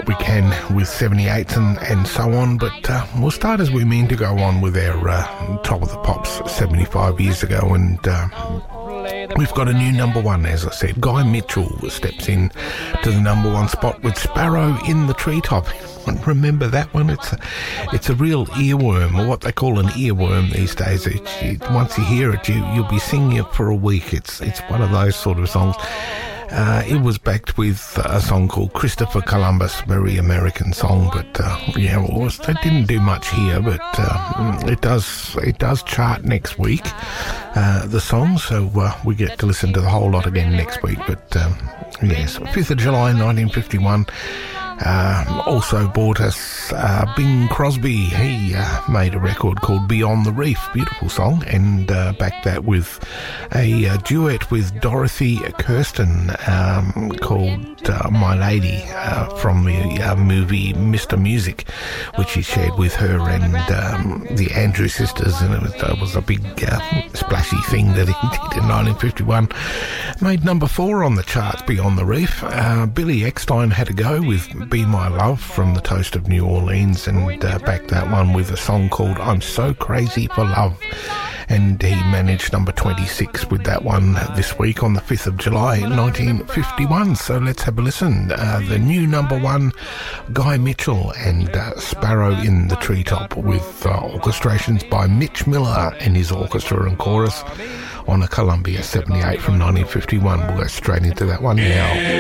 we can with 78s and so on, but we'll start as we mean to go on with our Top of the Pops 75 years ago, and we've got a new number one, as I said. Guy Mitchell steps in to the number one spot with Sparrow in the Treetop. Remember that one? It's a real earworm, or what they call an earworm these days. Once you hear it, you'll be singing it for a week. It's one of those sort of songs. It was backed with a song called Christopher Columbus, very American song, but it didn't do much here, but it does chart next week, the song, so we get to listen to the whole lot again next week. But yes, 5th of July 1951. Also bought us Bing Crosby. He made a record called Beyond the Reef, beautiful song, and backed that with a duet with Dorothy Kirsten called My Lady from the movie Mr. Music, which he shared with her and the Andrew sisters, and it was a big splashy thing that he did in 1951. Made number 4 on the charts, Beyond the Reef. Billy Eckstine had a go with Be My Love from the Toast of New Orleans, and backed that one with a song called I'm So Crazy for Love, and he managed number 26 with that one this week on the 5th of July 1951. So let's have a listen. The new number one, Guy Mitchell and Sparrow in the Treetop, with orchestrations by Mitch Miller and his orchestra and chorus on a Columbia 78 from 1951. We'll go straight into that one now.